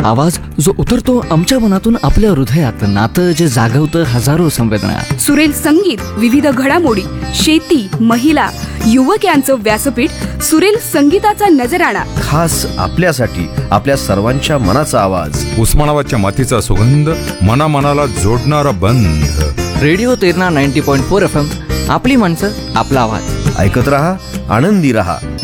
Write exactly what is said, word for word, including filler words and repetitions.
आवाज जो उतरतो आमच्या मनातून आपल्या हृदयात, नातं जे जागवतं हजारो संवेदना. सुरेल संगीत, विविध घडामोडी, शेती, महिला, युवक यांचं व्यासपीठ. सुरेल संगीताचा नजराणा खास आपल्यासाठी, आपल्या सर्वांच्या मनाचा आवाज. उस्मानाबादच्या मातीचा सुगंध, मनामनाला जोडणारा बंध. Radio Terna ninety point four F M, आपली माणसं, आपला आवाज. ऐकत रहा, आनंदी रहा.